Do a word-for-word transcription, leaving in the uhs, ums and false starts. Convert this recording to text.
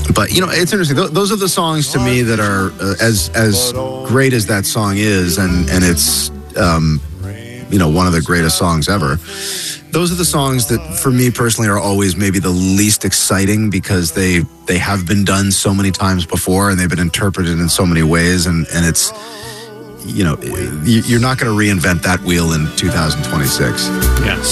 But, you know, it's interesting. Th- those are the songs to me that are uh, as as great as that song is, and, and it's, um, you know, one of the greatest songs ever. Those are the songs that, for me personally, are always maybe the least exciting because they they have been done so many times before and they've been interpreted in so many ways. And, and it's, you know, you're not going to reinvent that wheel in two thousand twenty-six. Yes.